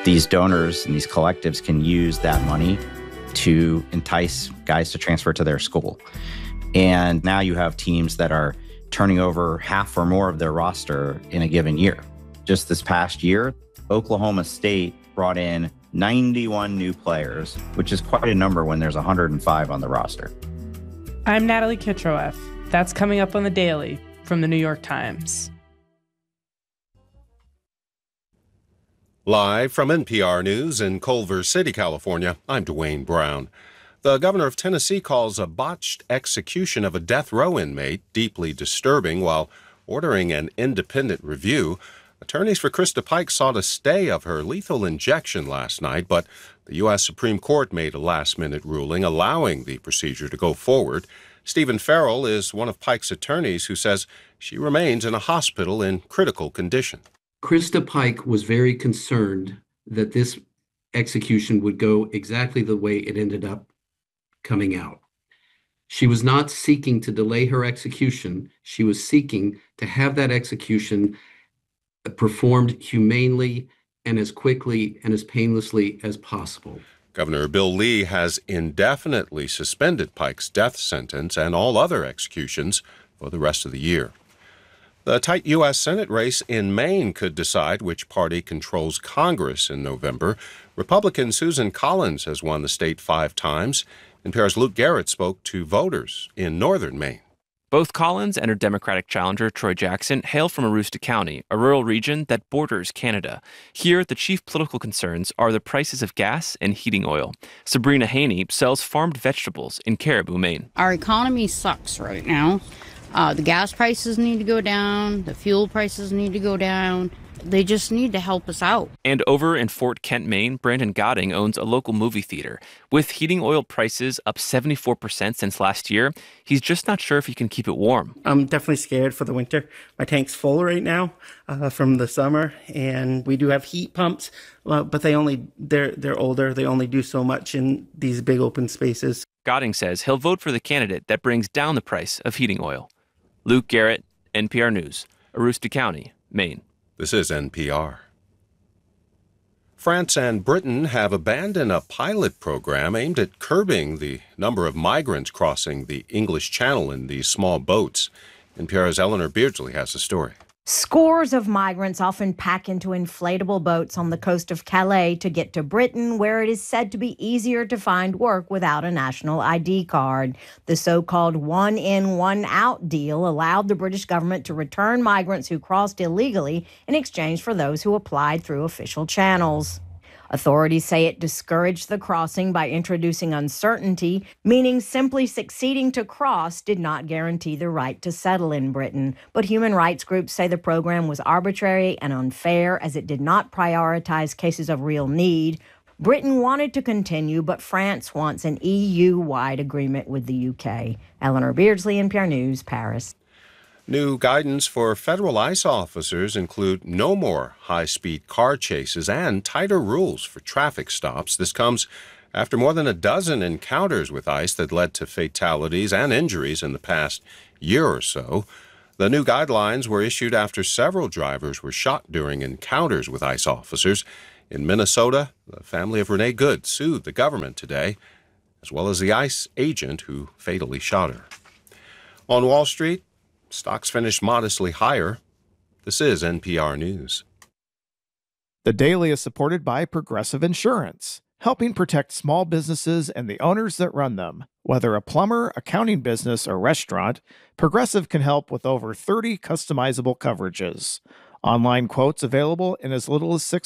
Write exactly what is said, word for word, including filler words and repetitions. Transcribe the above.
These donors and these collectives can use that money to entice guys to transfer to their school. And now you have teams that are turning over half or more of their roster in a given year. Just this past year, Oklahoma State brought in ninety-one new players, which is quite a number when there's one hundred five on the roster. I'm Natalie Kitroeff. That's coming up on The Daily from the New York Times. Live from N P R News in Culver City, California, I'm Dwayne Brown. The governor of Tennessee calls a botched execution of a death row inmate deeply disturbing while ordering an independent review. Attorneys for Krista Pike sought a stay of her lethal injection last night, but the U S Supreme Court made a last-minute ruling allowing the procedure to go forward. Stephen Farrell is one of Pike's attorneys who says she remains in a hospital in critical condition. Krista Pike was very concerned that this execution would go exactly the way it ended up coming out. She was not seeking to delay her execution. She was seeking to have that execution performed humanely and as quickly and as painlessly as possible. Governor Bill Lee has indefinitely suspended Pike's death sentence and all other executions for the rest of the year. The tight U S Senate race in Maine could decide which party controls Congress in November. Republican Susan Collins has won the state five times. N P R's Luke Garrett spoke to voters in northern Maine. Both Collins and her Democratic challenger, Troy Jackson, hail from Aroostook County, a rural region that borders Canada. Here, the chief political concerns are the prices of gas and heating oil. Sabrina Haney sells farmed vegetables in Caribou, Maine. Our economy sucks right now. Uh, the gas prices need to go down. The fuel prices need to go down. They just need to help us out. And over in Fort Kent, Maine, Brandon Godding owns a local movie theater. With heating oil prices up seventy-four percent since last year, he's just not sure if he can keep it warm. I'm definitely scared for the winter. My tank's full right now uh, from the summer, and we do have heat pumps, uh, but they only they're they're older. They only do so much in these big open spaces. Godding says he'll vote for the candidate that brings down the price of heating oil. Luke Garrett, N P R News, Aroostook County, Maine. This is N P R. France and Britain have abandoned a pilot program aimed at curbing the number of migrants crossing the English Channel in these small boats. N P R's Eleanor Beardsley has the story. Scores of migrants often pack into inflatable boats on the coast of Calais to get to Britain, where it is said to be easier to find work without a national I D card. The so-called one-in, one-out deal allowed the British government to return migrants who crossed illegally in exchange for those who applied through official channels. Authorities say it discouraged the crossing by introducing uncertainty, meaning simply succeeding to cross did not guarantee the right to settle in Britain. But human rights groups say the program was arbitrary and unfair as it did not prioritize cases of real need. Britain wanted to continue, but France wants an E U-wide agreement with the U K. Eleanor Beardsley, N P R News, Paris. New guidance for federal ICE officers include no more high-speed car chases and tighter rules for traffic stops. This comes after more than a dozen encounters with ICE that led to fatalities and injuries in the past year or so. The new guidelines were issued after several drivers were shot during encounters with ICE officers. In Minnesota, the family of Renee Good sued the government today, as well as the ICE agent who fatally shot her. On Wall Street, stocks finished modestly higher. This is N P R News. The Daily is supported by Progressive Insurance, helping protect small businesses and the owners that run them. Whether a plumber, accounting business, or restaurant, Progressive can help with over thirty customizable coverages. Online quotes available in as little as six